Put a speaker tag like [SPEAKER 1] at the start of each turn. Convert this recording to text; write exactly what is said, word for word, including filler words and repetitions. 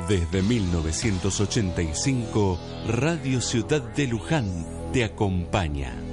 [SPEAKER 1] Desde mil novecientos ochenta y cinco, Radio Ciudad de Luján te acompaña.